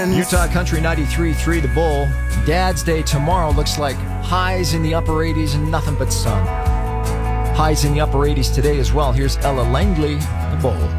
Utah Country 93.3 The Bull. Dad's Day tomorrow looks like highs in the upper 80s and nothing but sun. Highs in the upper 80s today as well. Here's Ella Langley, The Bull.